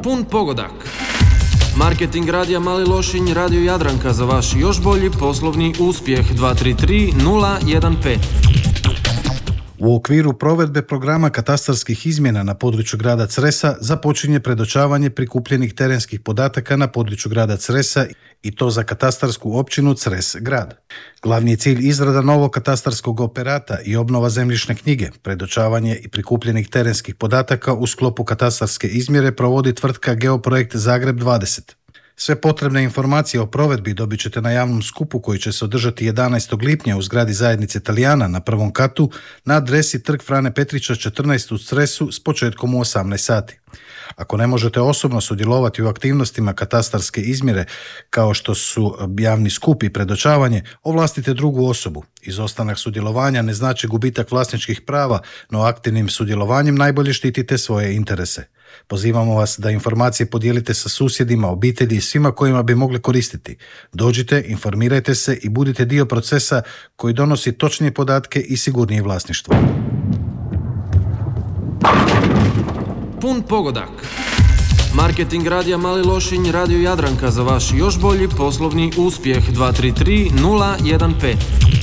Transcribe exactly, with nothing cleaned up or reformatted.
Pun pogodak. Marketing radija Mali Lošinj, Radio Jadranka za vaš još bolji poslovni uspjeh. Dva tri tri nula jedan pet. U okviru provedbe programa katastarskih izmjena na području grada Cresa započinje predočavanje prikupljenih terenskih podataka na području grada Cresa i to za katastarsku općinu Cres grad. Glavni je cilj izrada novog katastarskog operata i obnova zemljišne knjige. Predočavanje i prikupljenih terenskih podataka u sklopu katastarske izmjere provodi tvrtka Geoprojekt Zagreb dvadeset. Sve potrebne informacije o provedbi dobit ćete na javnom skupu koji će se održati jedanaestog lipnja u zgradi zajednice Italijana na prvom katu na adresi Trg Frane Petrića četrnaest u Cresu s početkom u osamnaest sati. Ako ne možete osobno sudjelovati u aktivnostima katastarske izmjere kao što su javni skup i predočavanje, ovlastite drugu osobu. Izostanak sudjelovanja ne znači gubitak vlasničkih prava, no aktivnim sudjelovanjem najbolje štitite svoje interese. Pozivamo vas da informacije podijelite sa susjedima, obitelji i svima kojima bi mogli koristiti. Dođite, informirajte se i budite dio procesa koji donosi točnije podatke i sigurnije vlasništvo. Pun pogodak. Marketing radija Mali Lošinj, Radio Jadranka za vaš još bolji poslovni uspjeh. Dva tri tri nula jedan pet.